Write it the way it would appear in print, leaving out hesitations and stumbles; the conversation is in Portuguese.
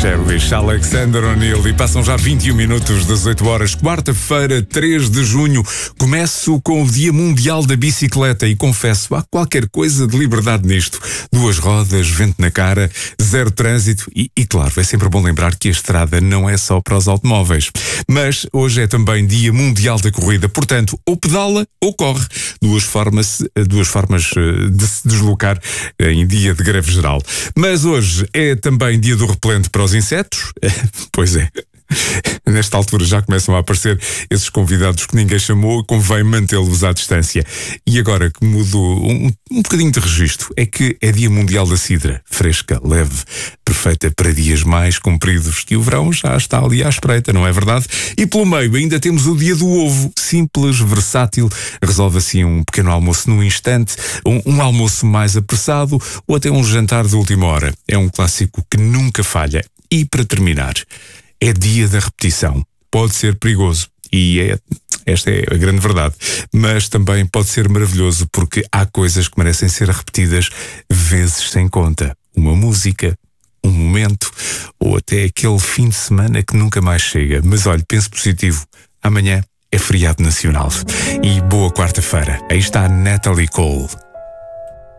Cherish, Alexander O'Neill, e passam já 21 minutos das 8 horas, quarta-feira, 3 de junho. Começo com o Dia Mundial da Bicicleta e confesso, há qualquer coisa de liberdade nisto. 2 rodas, vento na cara, zero trânsito e claro, é sempre bom lembrar que a estrada não é só para os automóveis. Mas hoje é também Dia Mundial da Corrida, portanto, ou pedala ou corre. Duas formas de se deslocar em dia de greve geral. Mas hoje é também dia do repelente para os insetos. Pois é. Nesta altura já começam a aparecer esses convidados que ninguém chamou, convém mantê-los à distância. E agora que mudou um bocadinho de registro, é que é Dia Mundial da Cidra, fresca, leve, perfeita para dias mais compridos, que o verão já está ali à espreita, não é verdade? E pelo meio ainda temos o Dia do Ovo, simples, versátil, resolve assim um pequeno almoço num instante, um almoço mais apressado ou até um jantar de última hora. É um clássico que nunca falha. E para terminar, é dia da repetição. Pode ser perigoso e esta é a grande verdade, mas também pode ser maravilhoso porque há coisas que merecem ser repetidas vezes sem conta. Uma música, um momento ou até aquele fim de semana que nunca mais chega. Mas olha, pense positivo. Amanhã é feriado nacional. E boa quarta-feira. Aí está Natalie Cole.